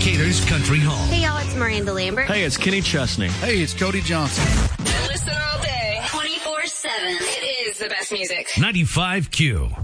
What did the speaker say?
Decatur's Country Home. Hey, y'all, it's Miranda Lambert. Hey, it's Kenny Chesney. Hey, it's Cody Johnson. Listen all day, 24/7. It is the best music. 95Q.